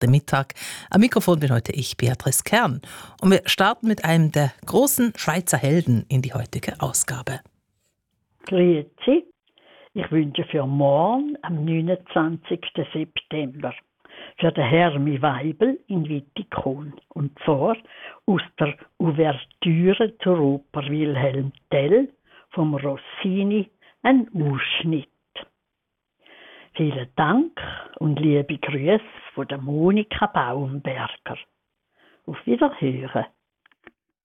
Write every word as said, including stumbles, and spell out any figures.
der Mittag. Am Mikrofon bin heute ich, Beatrice Kern. Und wir starten mit einem der großen Schweizer Helden in die heutige Ausgabe. Grüezi. Ich wünsche für morgen, am neunundzwanzigsten September, für den Hermi Weibel in Wittikon. Und zwar aus der Ouvertüre zur Oper Wilhelm Tell vom Rossini, ein Ausschnitt. Vielen Dank und liebe Grüße von der Monika Baumberger. Auf Wiederhören.